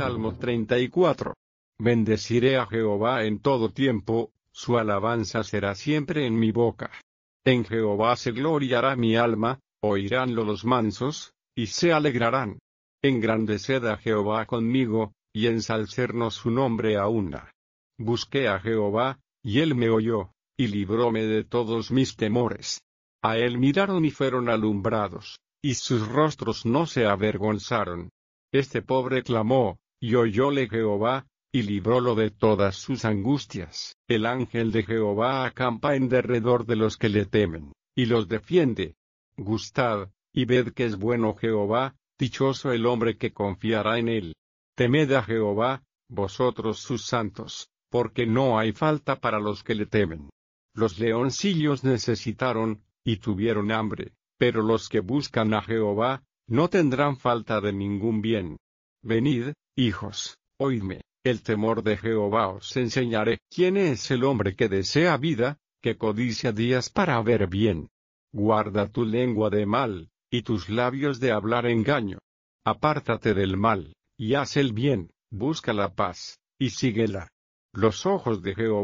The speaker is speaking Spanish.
Salmo 34. Bendeciré a Jehová en todo tiempo, su alabanza será siempre en mi boca. En Jehová se gloriará mi alma, oiránlo los mansos, y se alegrarán. Engrandeced a Jehová conmigo, y ensalcernos su nombre a una. Busqué a Jehová, y él me oyó, y libróme de todos mis temores. A él miraron y fueron alumbrados, y sus rostros no se avergonzaron. Este pobre clamó, y oyóle Jehová, y librólo de todas sus angustias. El ángel de Jehová acampa en derredor de los que le temen, y los defiende. Gustad, y ved que es bueno Jehová, dichoso el hombre que confiará en él. Temed a Jehová, vosotros sus santos, porque no hay falta para los que le temen. Los leoncillos necesitaron, y tuvieron hambre, pero los que buscan a Jehová, no tendrán falta de ningún bien. Venid, hijos, oídme, el temor de Jehová os enseñaré. ¿Quién es el hombre que desea vida, que codicia días para ver bien? Guarda tu lengua de mal, y tus labios de hablar engaño. Apártate del mal, y haz el bien, busca la paz, y síguela. Los ojos de Jehová